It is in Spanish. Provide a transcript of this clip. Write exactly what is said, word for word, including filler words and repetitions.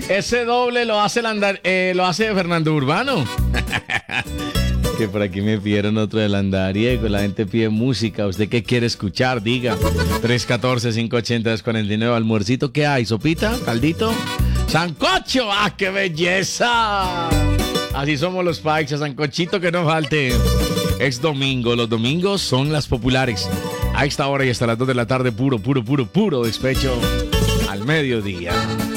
Ese doble lo hace, el andar, eh, lo hace Fernando Urbano. Que por aquí me pidieron otro del andariego. La gente pide música. ¿Usted qué quiere escuchar? Diga. tres uno cuatro, cinco ocho cero, dos cuatro nueve. ¿Almuercito qué hay? ¿Sopita? ¿Caldito? ¡Sancocho! ¡Ah, qué belleza! Así somos los paisas. Sancochito que no falte. Es domingo. Los domingos son las populares. A esta hora y hasta las dos de la tarde, puro, puro, puro, puro despecho al mediodía.